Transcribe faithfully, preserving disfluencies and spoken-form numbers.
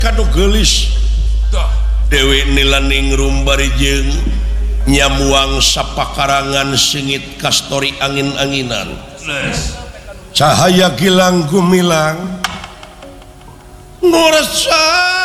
kado gelis Dewi nilaning rumbarijeng nyamuang sapakarangan sengit kastori angin-anginan cahaya gilang gumilang ngurasa